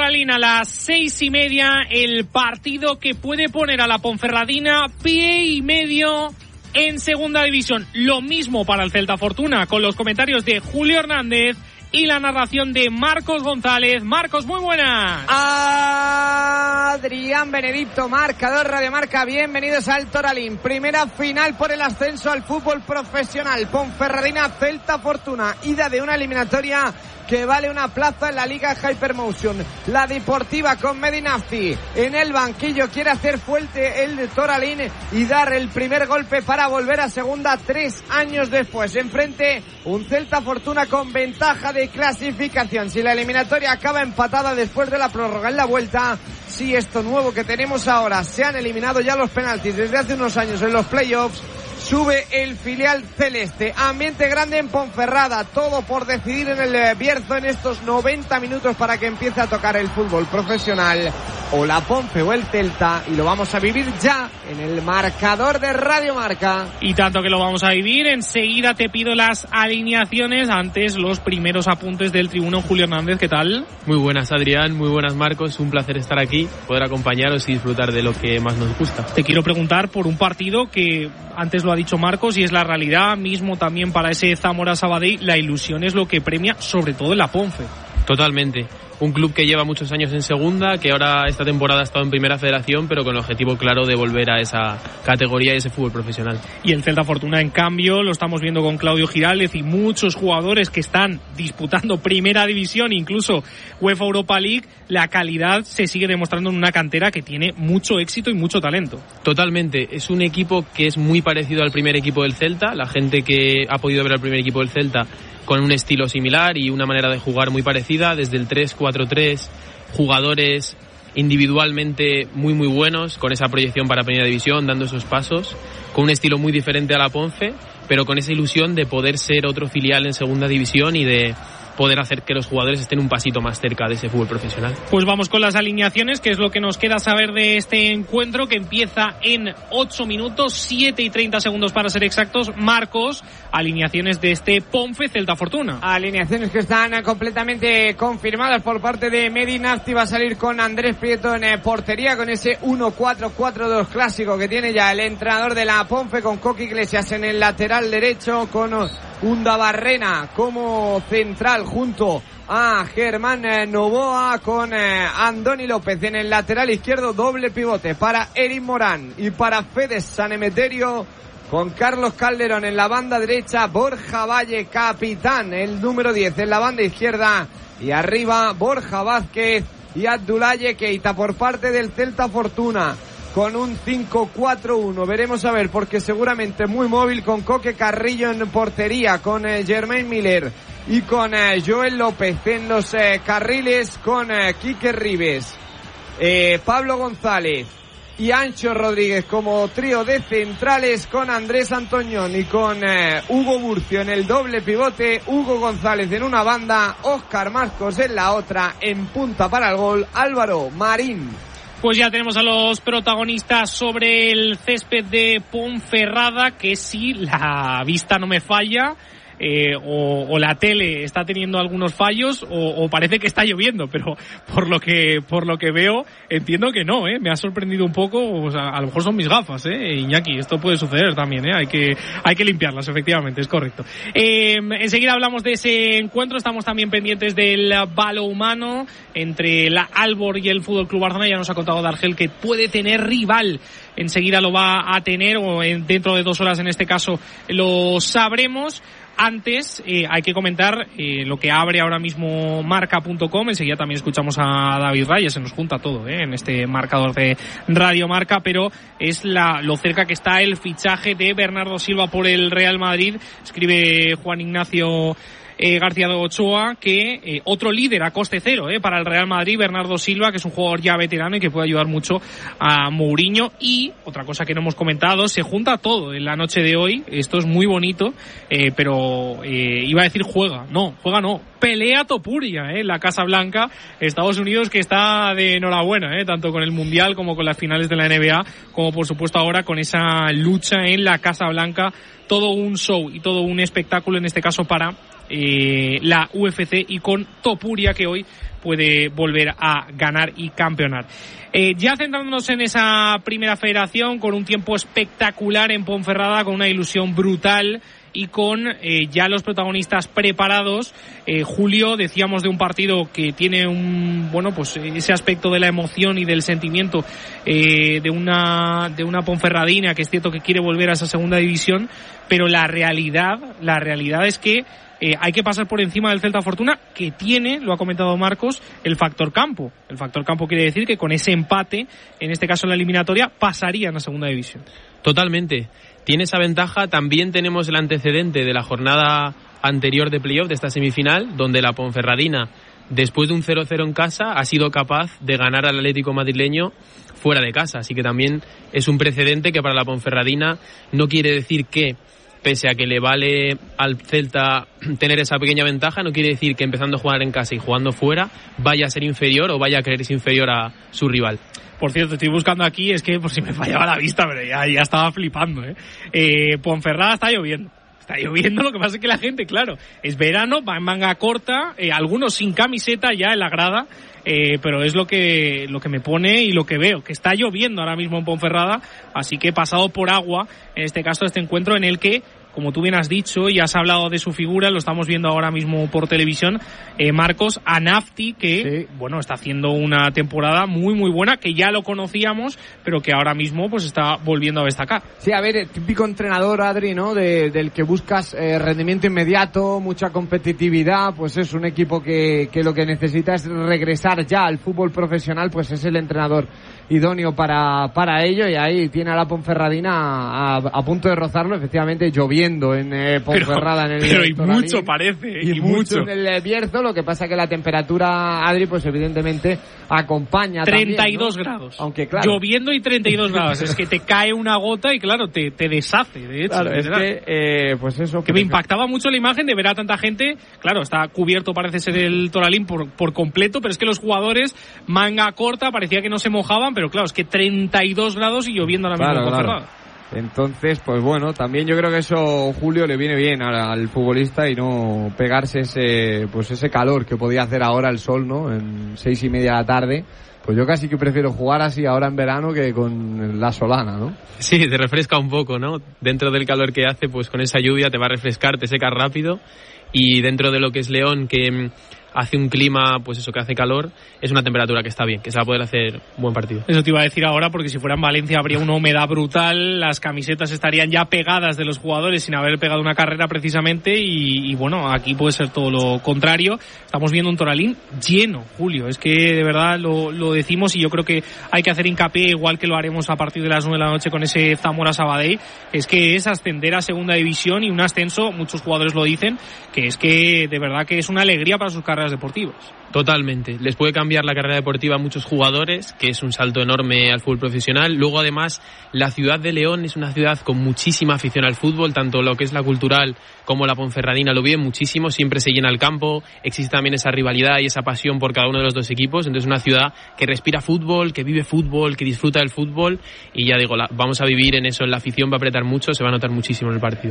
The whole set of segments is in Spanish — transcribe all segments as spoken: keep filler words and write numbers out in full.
Toralín a las seis y media, el partido que puede poner a la Ponferradina pie y medio en segunda división. Lo mismo para el Celta Fortuna, con los comentarios de Julio Hernández y la narración de Marcos González. Marcos, muy buenas. Adrián Benedicto, marcador Radio Marca. Bienvenidos al Toralín. Primera final por el ascenso al fútbol profesional. Ponferradina, Celta Fortuna. Ida de una eliminatoria que vale una plaza en la Liga Hypermotion. La Deportiva con Medinafti en el banquillo quiere hacer fuerte el Toralín y dar el primer golpe para volver a segunda tres años después. Enfrente un Celta Fortuna con ventaja de clasificación. Si la eliminatoria acaba empatada después de la prórroga en la vuelta, si esto nuevo que tenemos ahora, se han eliminado ya los penaltis desde hace unos años en los playoffs, sube el filial celeste. Ambiente grande en Ponferrada, todo por decidir en el Bierzo en estos noventa minutos para que empiece a tocar el fútbol profesional, o la Ponfe o el Celta, y lo vamos a vivir ya en el marcador de Radio Marca. Y tanto que lo vamos a vivir, enseguida te pido las alineaciones, antes los primeros apuntes del tribuno. Julio Hernández, ¿qué tal? Muy buenas, Adrián, muy buenas, Marcos, un placer estar aquí, poder acompañaros y disfrutar de lo que más nos gusta. Te quiero preguntar por un partido que antes lo ha dicho Marcos y es la realidad mismo también para ese Zamora Sabadell. La ilusión es lo que premia, sobre todo en la Ponfe. Totalmente. Un club que lleva muchos años en segunda, que ahora esta temporada ha estado en primera federación, pero con el objetivo claro de volver a esa categoría y ese fútbol profesional. Y el Celta Fortuna, en cambio, lo estamos viendo con Claudio Giraldez y muchos jugadores que están disputando primera división, incluso UEFA Europa League. La calidad se sigue demostrando en una cantera que tiene mucho éxito y mucho talento. Totalmente. Es un equipo que es muy parecido al primer equipo del Celta. La gente que ha podido ver al primer equipo del Celta, con un estilo similar y una manera de jugar muy parecida, desde el tres cuatro tres, jugadores individualmente muy muy buenos, con esa proyección para primera división, dando esos pasos, con un estilo muy diferente a la Ponfe, pero con esa ilusión de poder ser otro filial en segunda división y de poder hacer que los jugadores estén un pasito más cerca de ese fútbol profesional. Pues vamos con las alineaciones, que es lo que nos queda saber de este encuentro, que empieza en ocho minutos, siete y treinta segundos para ser exactos. Marcos, alineaciones de este Ponfe Celta Fortuna. Alineaciones que están completamente confirmadas por parte de Medinafti. Va a salir con Andrés Prieto en portería, con ese uno cuatro cuatro dos clásico que tiene ya el entrenador de la Ponfe, con Coqui Iglesias en el lateral derecho, con Undabarrena como central junto a Germán Novoa, con eh, Andoni López en el lateral izquierdo. Doble pivote para Eric Morán y para Fede San Emeterio, con Carlos Calderón en la banda derecha, Borja Valle capitán, el número diez en la banda izquierda, y arriba Borja Vázquez y Abdoulaye Keita por parte del Celta Fortuna, con un cinco cuatro uno. Veremos a ver, porque seguramente muy móvil, con Coque Carrillo en portería, con eh, Germain Miller y con eh, Joel López en los eh, carriles, con eh, Quique Ribes, eh, Pablo González y Ancho Rodríguez como trío de centrales, con Andrés Antoñón y con eh, Hugo Burcio en el doble pivote, Hugo González en una banda, Óscar Marcos en la otra, en punta para el gol Álvaro Marín. Pues ya tenemos a los protagonistas sobre el césped de Ponferrada, que si la vista no me falla, eh, o, o la tele está teniendo algunos fallos, o, o parece que está lloviendo, pero por lo que por lo que veo entiendo que no, eh me ha sorprendido un poco. O sea, a lo mejor son mis gafas, eh Iñaki, esto puede suceder también, eh hay que hay que limpiarlas, efectivamente, es correcto. Eh, enseguida hablamos de ese encuentro. Estamos también pendientes del balonmano entre la Albor y el Fútbol Club Barcelona. Ya nos ha contado Dargel que puede tener rival, enseguida lo va a tener, o en, dentro de dos horas en este caso lo sabremos. Antes eh, hay que comentar eh, lo que abre ahora mismo marca punto com. Enseguida también escuchamos a David Reyes, se nos junta todo eh, en este marcador de Radio Marca, pero es la, lo cerca que está el fichaje de Bernardo Silva por el Real Madrid. Escribe Juan Ignacio Eh, García de Ochoa que eh, otro líder a coste cero eh, para el Real Madrid, Bernardo Silva, que es un jugador ya veterano y que puede ayudar mucho a Mourinho. Y otra cosa que no hemos comentado, se junta todo en la noche de hoy. Esto es muy bonito, eh, pero eh, iba a decir juega, no, juega no, pelea Topuria, eh, la Casa Blanca, Estados Unidos, que está de enhorabuena, eh, tanto con el Mundial como con las finales de la N B A, como por supuesto ahora con esa lucha en la Casa Blanca. Todo un show y todo un espectáculo, en este caso para eh, la U F C y con Topuria, que hoy puede volver a ganar y campeonar. Eh, ya centrándonos en esa primera federación, con un tiempo espectacular en Ponferrada, con una ilusión brutal y con eh, ya los protagonistas preparados. eh, Julio, decíamos de un partido que tiene un bueno pues ese aspecto de la emoción y del sentimiento eh, de una de una Ponferradina que es cierto que quiere volver a esa segunda división, pero la realidad la realidad es que Eh, hay que pasar por encima del Celta Fortuna, que tiene, lo ha comentado Marcos, el factor campo. El factor campo quiere decir que con ese empate, en este caso en la eliminatoria, pasarían a segunda división. Totalmente. Tiene esa ventaja. También tenemos el antecedente de la jornada anterior de playoff, de esta semifinal, donde la Ponferradina, después de un cero cero en casa, ha sido capaz de ganar al Atlético madrileño fuera de casa. Así que también es un precedente que para la Ponferradina no quiere decir que, pese a que le vale al Celta tener esa pequeña ventaja, no quiere decir que empezando a jugar en casa y jugando fuera vaya a ser inferior o vaya a creerse inferior a su rival. Por cierto, estoy buscando aquí, es que por si me fallaba la vista, pero ya, ya estaba flipando, ¿eh? eh Ponferrada está lloviendo. Está lloviendo, lo que pasa es que la gente, claro, es verano, va en manga corta, eh, algunos sin camiseta ya en la grada, eh, pero es lo que lo que me pone y lo que veo, que está lloviendo ahora mismo en Ponferrada, así que he pasado por agua, en este caso, este encuentro en el que, como tú bien has dicho y has hablado de su figura, lo estamos viendo ahora mismo por televisión, eh, Marcos, a Nafti, que sí. bueno, está haciendo una temporada muy muy buena, que ya lo conocíamos, pero que ahora mismo pues está volviendo a destacar. Sí, a ver, el típico entrenador, Adri, ¿no? De, del que buscas eh, rendimiento inmediato, mucha competitividad, pues es un equipo que, que lo que necesita es regresar ya al fútbol profesional, pues es el entrenador idóneo para, para ello, y ahí tiene a la Ponferradina a, a, a punto de rozarlo, efectivamente lloviendo en eh, Ponferrada, pero, en el pero y mucho parece, y, y mucho mucho en el Bierzo, lo que pasa que la temperatura, Adri, pues evidentemente acompaña treinta y dos también, ¿no? grados, aunque claro, lloviendo y treinta y dos grados, es que te cae una gota y claro, te, te deshace, de hecho. Claro, es que, eh, pues eso. Que me impactaba mucho la imagen de ver a tanta gente, claro, está cubierto parece ser el Toralín por, por completo, pero es que los jugadores, manga corta, parecía que no se mojaban, pero claro, es que treinta y dos grados y lloviendo ahora mismo claro, en Ponferrada. Claro. Entonces, pues bueno, también yo creo que eso, Julio, le viene bien al, al futbolista y no pegarse ese, pues ese calor que podía hacer ahora el sol, ¿no? En seis y media de la tarde. Pues yo casi que prefiero jugar así ahora en verano que con la solana, ¿no? Sí, te refresca un poco, ¿no? Dentro del calor que hace, pues con esa lluvia te va a refrescar, te seca rápido. Y dentro de lo que es León, que hace un clima, pues eso, que hace calor, es una temperatura que está bien, que se va a poder hacer un buen partido. Eso te iba a decir ahora, porque si fuera en Valencia habría una humedad brutal, las camisetas estarían ya pegadas de los jugadores sin haber pegado una carrera precisamente, y, y bueno, aquí puede ser todo lo contrario. Estamos viendo un Toralín lleno, Julio, es que de verdad lo, lo decimos, y yo creo que hay que hacer hincapié, igual que lo haremos a partir de las nueve de la noche con ese Zamora Sabadell, es que es ascender a segunda división, y un ascenso, muchos jugadores lo dicen, que es que de verdad que es una alegría para sus carreras deportivas. Totalmente. Les puede cambiar la carrera deportiva a muchos jugadores, que es un salto enorme al fútbol profesional. Luego, además, la ciudad de León es una ciudad con muchísima afición al fútbol, tanto lo que es la cultural como la Ponferradina lo viven muchísimo, siempre se llena el campo, existe también esa rivalidad y esa pasión por cada uno de los dos equipos, entonces es una ciudad que respira fútbol, que vive fútbol, que disfruta del fútbol, y ya digo, la, vamos a vivir en eso, en la afición va a apretar mucho, se va a notar muchísimo en el partido.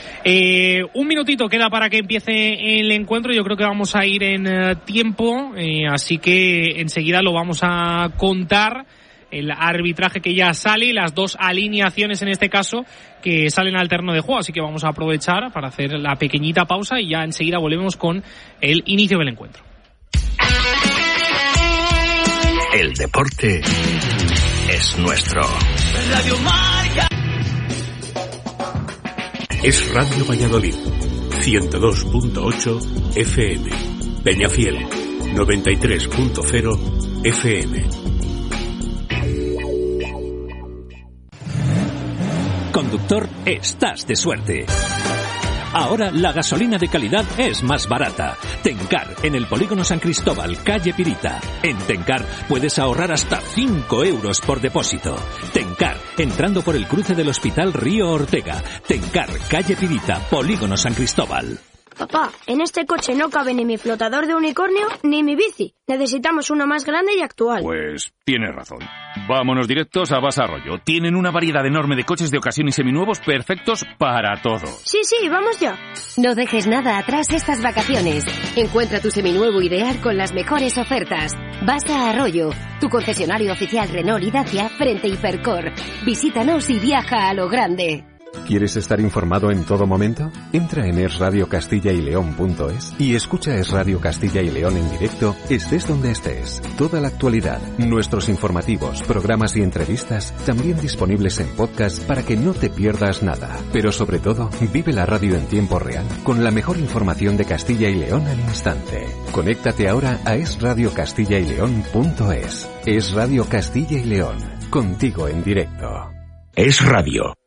Eh, un minutito queda para que empiece el encuentro, yo creo que vamos a ir en uh, tiempo, eh, así que enseguida lo vamos a contar, el arbitraje que ya sale y las dos alineaciones en este caso que salen al terreno de juego, así que vamos a aprovechar para hacer la pequeñita pausa y ya enseguida volvemos con el inicio del encuentro. El deporte es nuestro. Radio Marca. Es Radio Valladolid, ciento dos punto ocho F M. Peñafiel, noventa y tres punto cero F M. Conductor, estás de suerte. Ahora la gasolina de calidad es más barata. Tencar, en el Polígono San Cristóbal, calle Pirita. En Tencar puedes ahorrar hasta cinco euros por depósito. Tencar, entrando por el cruce del Hospital Río Ortega. Tencar, calle Pirita, Polígono San Cristóbal. Papá, en este coche no cabe ni mi flotador de unicornio ni mi bici. Necesitamos uno más grande y actual. Pues tienes razón. Vámonos directos a Basa Arroyo. Tienen una variedad enorme de coches de ocasión y seminuevos perfectos para todo. Sí, sí, vamos ya. No dejes nada atrás estas vacaciones. Encuentra tu seminuevo ideal con las mejores ofertas. Basa Arroyo, tu concesionario oficial Renault y Dacia frente a Hipercor. Visítanos y viaja a lo grande. ¿Quieres estar informado en todo momento? Entra en es radio castilla y león punto es y escucha Es Radio Castilla y León en directo, estés donde estés. Toda la actualidad, nuestros informativos, programas y entrevistas, también disponibles en podcast para que no te pierdas nada. Pero sobre todo, vive la radio en tiempo real, con la mejor información de Castilla y León al instante. Conéctate ahora a es radio castilla y león punto es. Es Radio Castilla y León, contigo en directo. Es Radio.